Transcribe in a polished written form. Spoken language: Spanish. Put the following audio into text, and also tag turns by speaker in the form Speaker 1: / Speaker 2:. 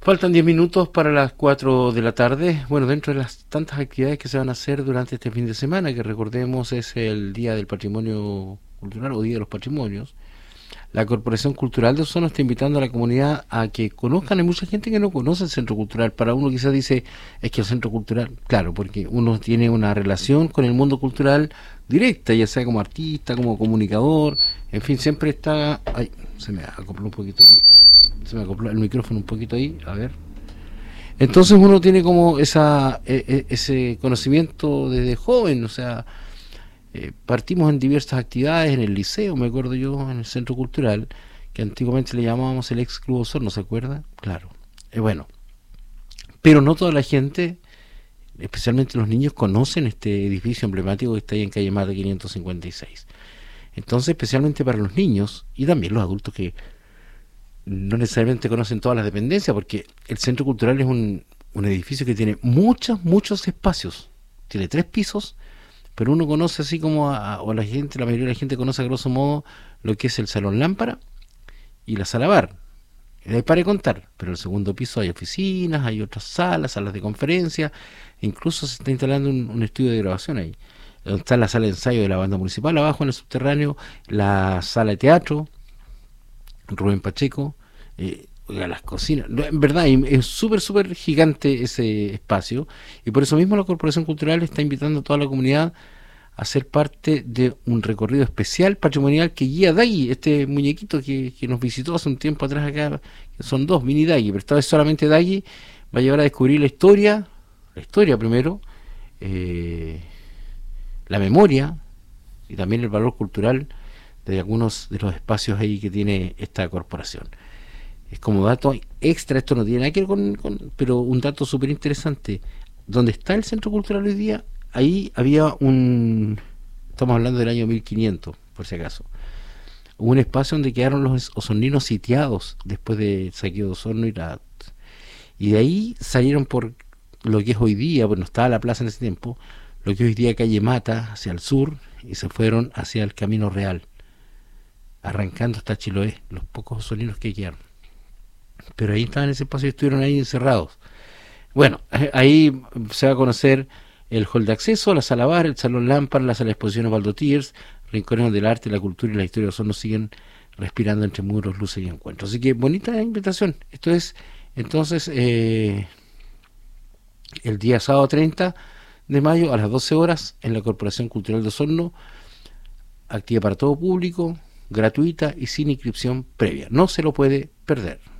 Speaker 1: Faltan 10 minutos para las 4 de la tarde. Bueno, dentro de las tantas actividades que se van a hacer durante este fin de semana, que recordemos es el Día del Patrimonio Cultural o Día de los Patrimonios, la Corporación Cultural de Osorno está invitando a la comunidad a que conozcan. Hay mucha gente que no conoce el Centro Cultural. Para uno quizás dice, es que el Centro Cultural, claro, porque uno tiene una relación con el mundo cultural directa, ya sea como artista, como comunicador, en fin, siempre está... Ay, se me acopló un poquito se me acopló el micrófono un poquito ahí, a ver. Entonces uno tiene como ese conocimiento desde joven, o sea, partimos en diversas actividades, en el liceo, me acuerdo yo, en el centro cultural, que antiguamente le llamábamos el ex Club Osorno, ¿no se acuerda? Claro. Bueno, pero no toda la gente, especialmente los niños, conocen este edificio emblemático que está ahí en calle Mata 556. Entonces, especialmente para los niños y también los adultos que no necesariamente conocen todas las dependencias, porque el centro cultural es un edificio que tiene muchos espacios. Tiene 3 pisos, pero uno conoce así como o la gente, la mayoría de la gente conoce a grosso modo lo que es el salón lámpara y la sala bar. Ahí para de contar, pero en el segundo piso hay oficinas, hay otras salas de conferencia, e incluso se está instalando un estudio de grabación ahí. Donde está la sala de ensayo de la banda municipal, abajo en el subterráneo, la sala de teatro, Rubén Pacheco, las cocinas. En verdad, es súper gigante ese espacio, y por eso mismo la Corporación Cultural está invitando a toda la comunidad a ser parte de un recorrido especial patrimonial que guía Dagui, este muñequito que nos visitó hace un tiempo atrás acá, que son 2 mini Dagui, pero esta vez solamente Dagui va a llevar a descubrir la historia primero, la memoria y también el valor cultural de algunos de los espacios ahí que tiene esta corporación. Es como dato extra, esto no tiene nada que ver pero un dato súper interesante. Donde está el Centro Cultural hoy día, ahí había estamos hablando del año 1500, por si acaso, un espacio donde quedaron los osorninos sitiados después del saqueo de Osorno y de ahí salieron por lo que es hoy día, pues no estaba la plaza en ese tiempo, lo que hoy día calle Mata, hacia el sur, y se fueron hacia el Camino Real, arrancando hasta Chiloé, los pocos osorninos que quedaron. Pero ahí estaban en ese espacio y estuvieron ahí encerrados. Bueno, ahí se va a conocer el hall de acceso, la sala bar, el salón lámpara, la sala de exposiciones Baldo Tiers, rincones del arte, la cultura y la historia de Osorno siguen respirando entre muros, luces y encuentros. Así que bonita invitación. Esto es entonces el día sábado 30 de mayo a las 12 horas en la Corporación Cultural de Osorno, actividad para todo público, gratuita y sin inscripción previa. No se lo puede perder.